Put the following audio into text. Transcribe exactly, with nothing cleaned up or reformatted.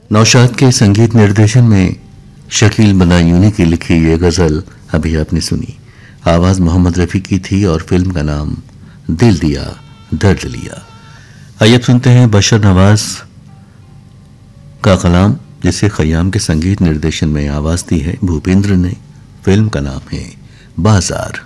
नौशाद के संगीत निर्देशन में शकील बदायूनी की लिखी ये गज़ल अभी आपने सुनी। आवाज़ मोहम्मद रफ़ी की थी और फिल्म का नाम दिल दिया दर्द लिया। आइए अब सुनते हैं बशर नवाज का कलाम, जिसे खयाम के संगीत निर्देशन में आवाज़ दी है भूपेंद्र ने। फिल्म का नाम है बाजार।